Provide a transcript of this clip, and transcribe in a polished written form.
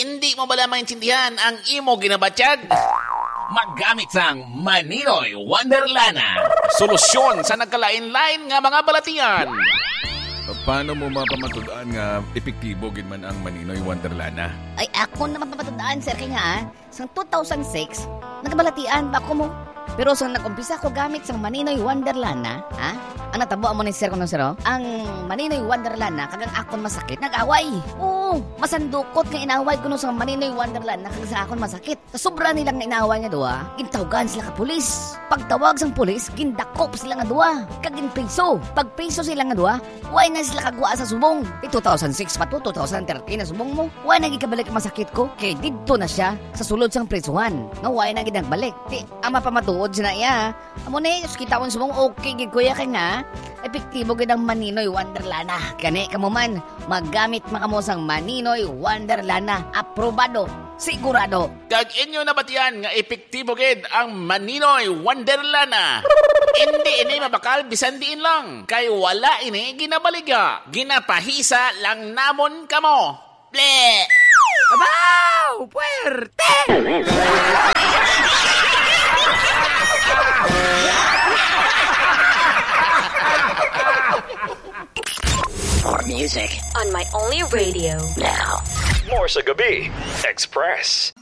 Hindi mo bala maintindihan ang imo ginabatyag? Maggamit sang Maninoy Wonderlana. Solusyon sa nagkalain-lain nga mga balatian. Paano mo mapamatudaan nga epektibo gid man ang Maninoy Wonderlana? Ay, ako naman papatudaan, sir, kaya nga, sang 2006, nagbalatian pa ako mo. Pero sang nag-umpisa ko gamit sang Maninoy Wonderlana, ha? Ang natabo mo ni sir ko no, sir, oh? Ang Maninoy Wonderlana, kagang akon masakit, nag-away. Oo, masandukot nga inaway ko no sang Maninoy Wonderlana, kagang sa akon masakit. Sa sobra nilang nga inaway nga duwa, gintawgan sila ka pulis. Pagtawag sang pulis, gindakop sila nga duwa. Kagin piso. Pag piso sila nga duwa, why na sila kagwa sa subong. 2006 pa to, 2013 na subong mo. Why na gikabalik ang masakit ko? Kay dito na siya sa sulod sang prisuhan. Nga why na ginagbalik. Ti, ama pamatuod siya na iya. Amo na yun, kita ko subong okay gid kuya kay nga. Epektibo gid ang Maninoy Wonderlana. Kani kamo man, maggamit makamo sang Maninoy Wonderlana. Aprobado. Sigurado. Kag inyo nabatian nga epektibo gid ang Maninoy Wonderlana. Hindi ini mabakal bisan diin lang. Kay wala ini ginabaligya. Ginapahisa lang namon kamo. Ble! Abaw! Puwerte! More music on my only radio. Now. More sa Gabi Express.